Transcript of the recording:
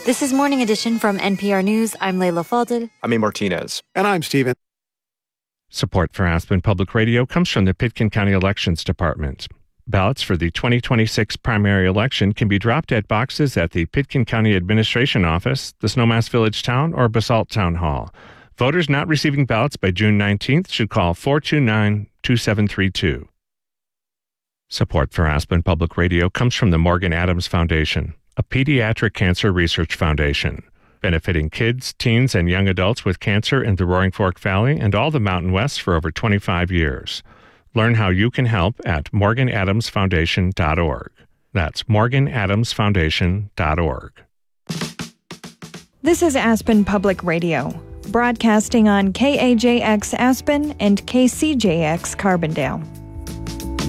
This is Morning Edition from NPR News. I'm Layla Falded. I'm A. Martinez. And I'm Steven. Support for Aspen Public Radio comes from the Pitkin County Elections Department. Ballots for the 2026 primary election can be dropped at boxes at the Pitkin County Administration Office, the Snowmass Village Town, or Basalt Town Hall. Voters not receiving ballots by June 19th should call 429-2732. Support for Aspen Public Radio comes from the Morgan Adams Foundation, a pediatric cancer research foundation, benefiting kids, teens, and young adults with cancer in the Roaring Fork Valley and all the Mountain West for over 25 years. Learn how you can help at morganadamsfoundation.org. That's morganadamsfoundation.org. This is Aspen Public Radio, broadcasting on KAJX Aspen and KCJX Carbondale.